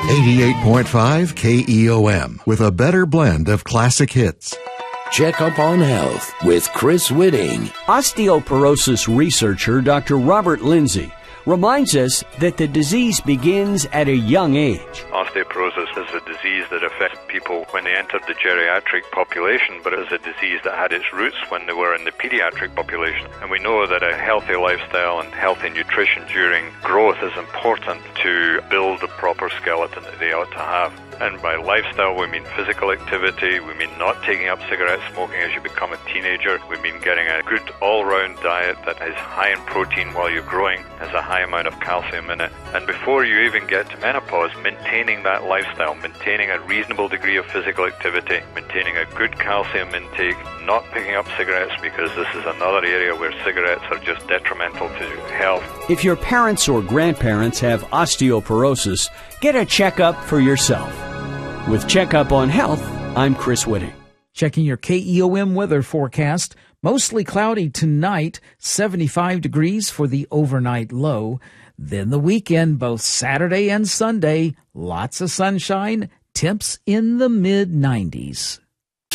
88.5 KEOM with a better blend of classic hits. Check Up on Health with Chris Whitting. Osteoporosis researcher Dr. Robert Lindsay reminds us that the disease begins at a young age. Osteoporosis is a disease that affects people when they entered the geriatric population, but it is a disease that had its roots when they were in the pediatric population. And we know that a healthy lifestyle and healthy nutrition during growth is important to build the proper skeleton that they ought to have. And by lifestyle, we mean physical activity, we mean not taking up cigarette smoking as you become a teenager, we mean getting a good all-round diet that is high in protein while you're growing, has a high amount of calcium in it. And before you even get to menopause, maintaining that lifestyle, maintaining a reasonable degree of physical activity, maintaining a good calcium intake, not picking up cigarettes, because this is another area where cigarettes are just detrimental to health. If your parents or grandparents have osteoporosis, get a checkup for yourself. With Checkup on Health, I'm Chris Whitting. Checking your KEOM weather forecast. Mostly cloudy tonight, 75 degrees for the overnight low. Then the weekend, both Saturday and Sunday, lots of sunshine, temps in the mid-90s.